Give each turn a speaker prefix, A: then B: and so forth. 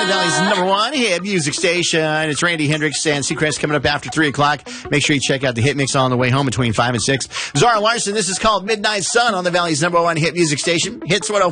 A: the Valley's number one hit music station. It's Randy Hendricks and Seacrest coming up after 3 o'clock. Make sure you check out the hit mix on the way home between 5 and 6. Zara Larson, this is called Midnight Sun on the Valley's number one hit music station. Hits 104.